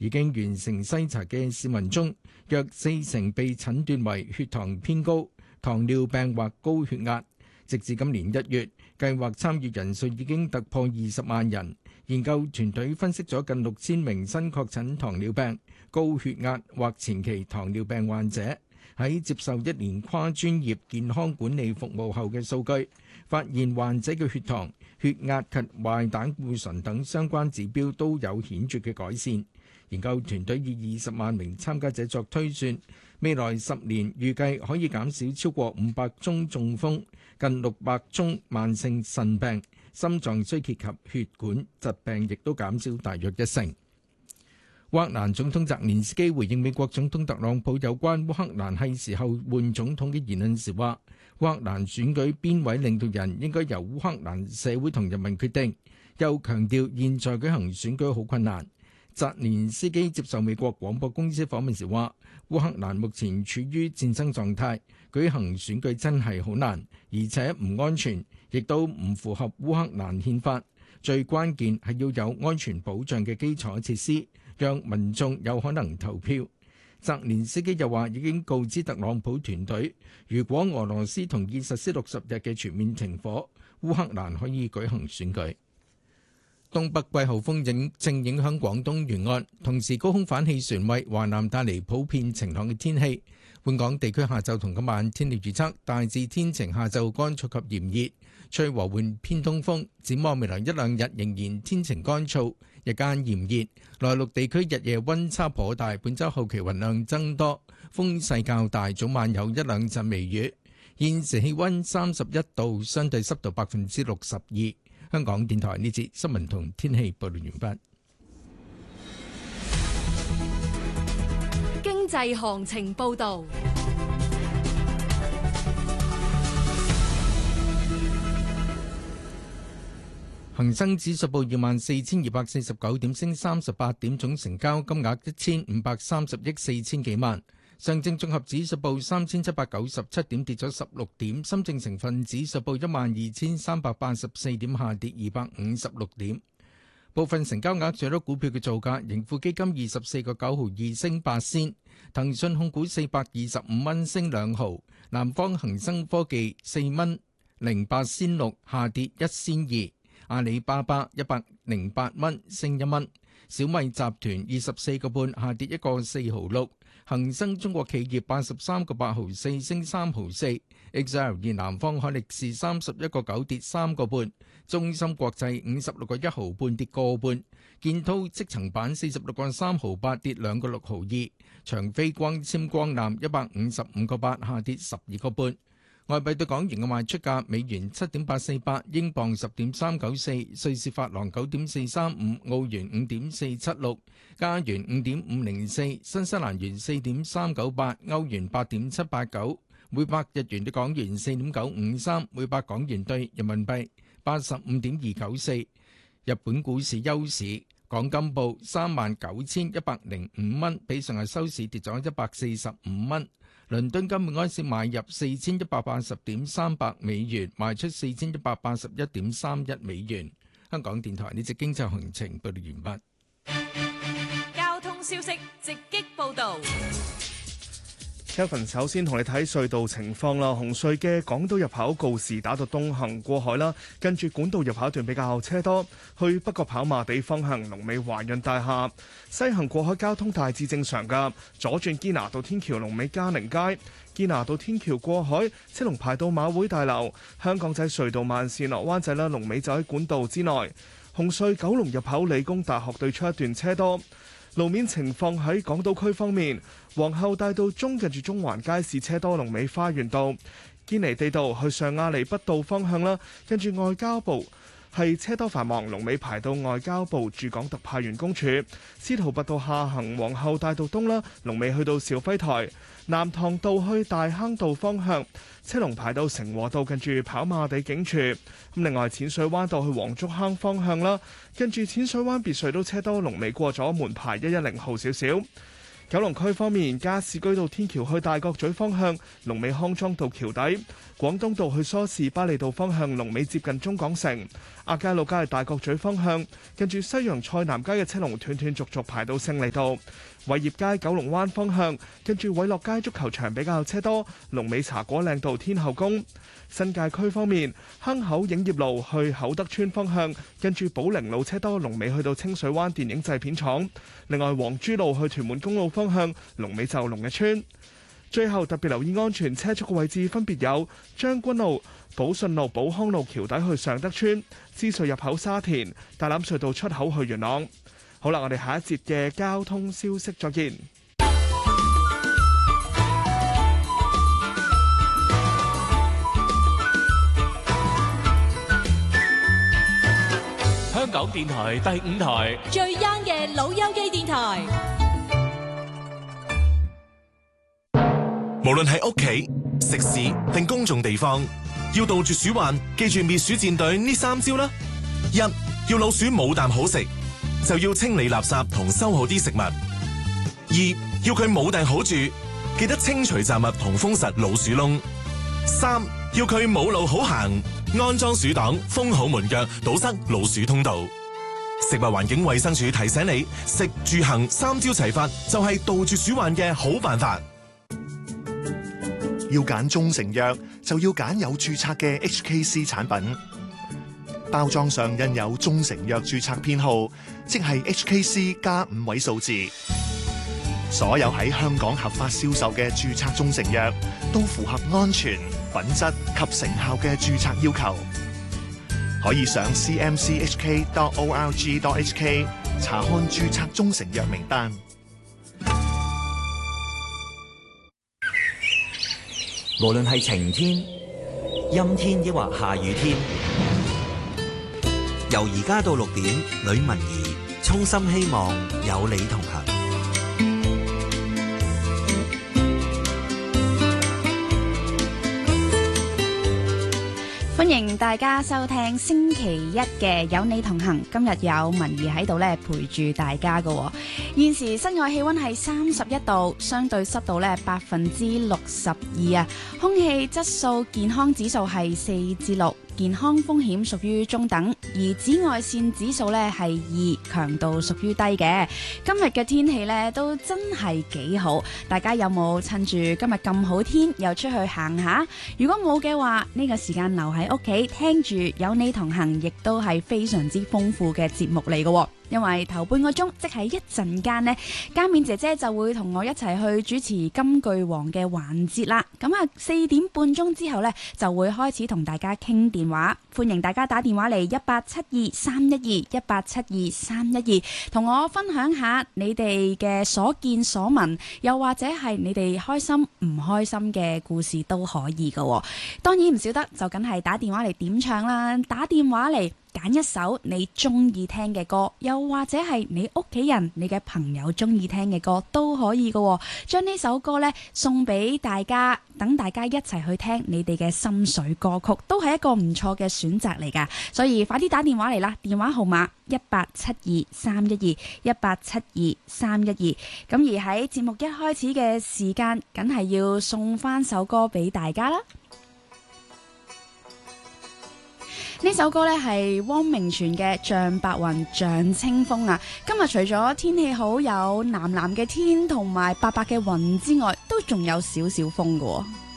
已經完成篩查嘅市民中，約40%被診斷為血糖偏高、糖尿病或高血壓。直至今年1月，計劃參與人數已經突破20萬人。研究團隊分析咗近6000名新確診糖尿病、高血壓或前期糖尿病患者喺接受1年跨專業健康管理服務後嘅數據，發現患者嘅血糖、血壓及壞膽固醇等相關指標都有顯著嘅改善。研究團隊以20萬名參加者作推算，未來10年預計可以減少超過500宗中風、近600宗慢性腎病、心臟衰竭及血管疾病，亦都減少大約1成。烏克蘭總統澤連斯基回應美國總統特朗普有關烏克蘭係時候換總統嘅言論時話，烏克蘭選舉邊位領導人應該由烏克蘭社會同人民決定，又強調現在舉行選舉好困難。澤連斯基接受美國廣播公司訪問時話，烏克蘭目前處於戰爭狀態，舉行選舉真係好難，而且唔安全，亦都唔符合烏克蘭憲法。最關鍵係要有安全保障嘅基礎設施，讓民眾有可能投票。澤連斯基又話已經告知特朗普團隊，如果俄羅斯同意實施60日嘅全面停火，烏克蘭可以舉行選舉。東北季候風正影響廣東沿岸，同時高空反氣旋為華南帶嚟普遍晴朗嘅天氣。本港地區下晝同今晚天氣預測大致天晴，下晝乾燥及炎熱，吹和緩偏東風。展望未來1-2日仍然天晴乾燥，日間炎熱。內陸地區日夜溫差頗大，本週後期雲量增多，風勢較大，早晚有1-2陣微雨。現時氣溫31度，相對濕度62%。香港電台呢節新聞同天氣報道完畢。 經濟行情報道。 恒生指數報24,249點，升38點，總成交金額1,530億4千幾萬。上證綜合指數報3,797點，跌咗16點。深證成分指數報12,384點，下跌256點。部分成交額最多股票嘅造價：盈富基金24個9毫2升8仙，騰訊控股425蚊升2毫，南方恒生科技4蚊08仙6下跌1仙2，阿里巴巴108蚊升1蚊，小米集團24個半下跌1個4毫6。恒生中國企業83個8毫4升3毫4 ，XL 南方海力士31個9跌3個半，中芯國際56個1毫半跌個半，建滔積層板46個3毫8跌2個6毫2，長飛光纖光纜155個8下跌12個半。外幣對港元嘅賣出價：美元7.848，英鎊10.394，瑞士法郎9.435，澳元5.476，加元5.504，新西蘭元4.398，歐元8.789，每百日元對港元4.953，每百港元對人民幣85.294。日本股市休市，港金報39,105蚊，比上日收市跌咗145蚊。倫敦金每安士買入4180.38美元，賣出4181.31美元。香港電台呢節經濟行情報道完畢。 交通消息直擊報導。 Kevin 首先同你睇隧道情況啦，紅隧嘅港島入口告士打道東行過海啦，跟住管道入口一段比較車多，去北角跑馬地方向龍尾華潤大廈，西行過海交通大致正常噶，左轉堅拿道天橋龍尾嘉寧街，堅拿道天橋過海車龍排到馬會大樓，香港仔隧道慢線落灣仔啦，龍尾就喺管道之內，紅隧九龍入口理工大學對出一段車多。路面情況喺港島區方面，皇后大道中近住中環街市車多，龍尾花園道、堅尼地道去上亞厘畢道方向啦，跟住外交部係車多繁忙，龍尾排到外交部駐港特派員公署。司徒拔道下行皇后大道東啦，龍尾去到肇輝台。南塘道去大坑道方向車龍排到成和道，近住跑馬地警署。咁另外淺水灣道去黃竹坑方向啦，跟住淺水灣別墅都車多，龍尾過咗門牌110號少少。 九龍區方面，加士居道天橋去大角咀方向，龍尾康莊道橋底；廣東道去梳士巴利道方向，龍尾接近中港城；亞皆老街去大角咀方向，近住西洋菜南街嘅車龍斷斷續續排到勝利道；偉業街九龍灣方向，近住偉樂街足球場比較車多，龍尾茶果嶺道天後宮。新界區方面，坑口影業路去厚德村方向，近住寶靈路車多，龍尾去到清水灣電影製片廠。另外，黃珠路去屯門公路方向，龍尾就龍日村。最後特別留意安全車速嘅位置分別有將軍澳、寶順路、寶康路橋底去尚德村、獅隧入口沙田、大欖隧道出口去元朗。好啦，我哋下一節嘅交通消息再見。 香港電台第5台最 young 嘅老友記電台。 無論係屋企、食肆定公眾地方，要杜絕鼠患，記住滅鼠戰隊呢3招啦。1. 要老鼠冇啖好食，就要清理垃圾同收好啲食物。2. 要佢冇埞好住，記得清除雜物同封實老鼠窿。3. 要佢冇路好行，安裝鼠擋，封好門腳，堵塞老鼠通道。食物環境衛生署提醒你，食住行3招齊發，就係杜絕鼠患嘅好辦法。 要揀中成藥，就要揀有註冊嘅 HKC 產品。包裝上印有中成藥註冊編號，即係 HKC 加5位數字。所有喺香港合法銷售嘅註冊中成藥，都符合安全、品質及成效嘅註冊要求。可以上 cmchk.org.hk 查看註冊中成藥名單。 無論係晴天、陰天抑或下雨天，由而家到6點，呂文儀衷心希望有你同行。 歡迎大家收聽星期一嘅有你同行。今日有文儀喺度咧陪住大家㗎。現時室外氣溫係31度，相對濕度咧62%啊。空氣質素健康指數係4至6，健康風險屬於中等，而紫外線指數咧係2，強度屬於低嘅。今日嘅天氣咧都真係幾好，大家有冇趁住今日咁好天又出去行下？如果冇嘅話，呢個時間留喺屋企聽住有你同行，亦都係非常之豐富嘅節目嚟嘅。因為頭半個鐘，即係一陣間呢，嘉冕姐姐就會同我一齊去主持金句王嘅環節啦。咁啊，4點半鐘之後呢，就會開始同大家傾電話，歡迎大家打電話嚟18723121187231，同我分享下你哋嘅所見所聞，又或者係你哋開心唔開心嘅故事都可以㗎。當然唔少得就梗係打電話嚟點唱啦，打電話嚟揀一首你中意聽嘅歌，又或者係你屋企人、你嘅朋友中意聽嘅歌都可以嘅。將呢首歌呢送俾大家，等大家一齊去聽你哋嘅心水歌曲，都係一個唔錯嘅選擇嚟㗎。所以快啲打電話嚟啦，電話號碼18723121187231。咁而喺節目一開始嘅時間，梗係要送翻首歌俾大家啦。呢首歌呢係汪明荃嘅《像白雲像清風》啊！今日除咗天氣好，有藍藍嘅天同埋白白嘅雲之外，都仲有少少風㗎喎。